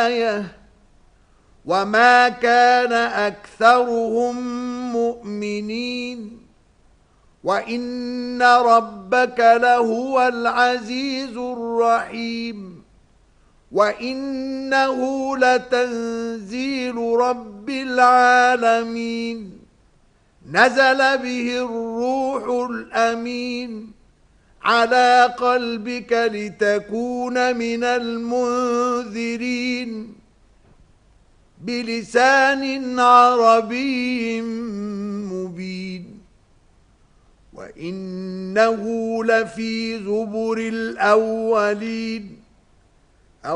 آية وما كان أكثرهم مؤمنين وإن ربك لهو العزيز الرحيم وإنه لتنزيل رب العالمين نزل به الروح الأمين على قلبك لتكون من المنذرين بلسان عربي مبين وإنه لفي زبر الأولين